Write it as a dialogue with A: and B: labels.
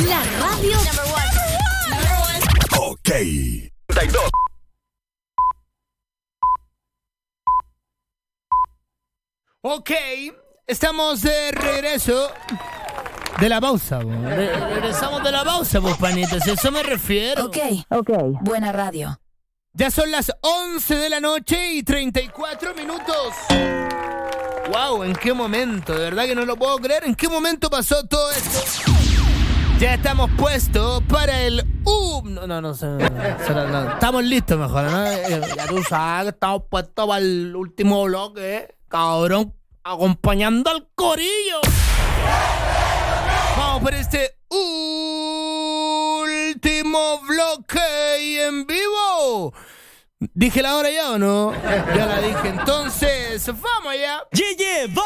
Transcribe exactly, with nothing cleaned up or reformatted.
A: La radio number one. Number one.
B: Ok. treinta y dos.
C: Ok, estamos de regreso de la pausa. Re- regresamos de la pausa, pues, panitas. Eso me refiero.
A: Ok, ok. Buena radio.
C: Ya son las once de la noche y treinta y cuatro minutos. Wow, ¿en qué momento? De verdad que no lo puedo creer. ¿En qué momento pasó todo esto? Ya estamos puestos para el... Uh, no, no, no sé. No, no, no. Estamos listos mejor, ¿no? Ya tú sabes que estamos puestos para el último bloque, ¿eh? Cabrón, acompañando al corillo. Vamos por este último bloque y en vivo. ¿Dije la hora ya o no? Ya la dije. Entonces, vamos allá.
D: Yeah, yeah,